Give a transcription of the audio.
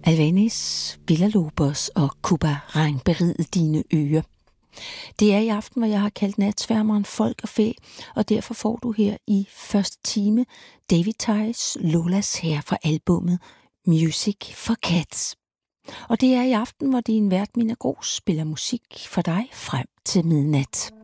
Alvanis, Villa-Lobos og Cuba Regn beride dine ører. Det er i aften, hvor jeg har kaldt natsværmeren folk og fæ, og derfor får du her i første time David Theis Lolas her fra albummet Music for Cats. Og det er i aften, hvor din vært Mina Gros spiller musik for dig frem til midnat.